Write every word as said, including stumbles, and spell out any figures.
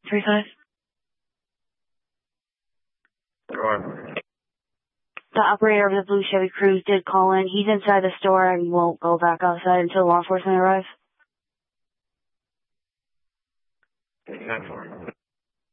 three five. Go on. The operator of the blue Chevy Cruze did call in. He's inside the store and won't go back outside until law enforcement arrives. ten four.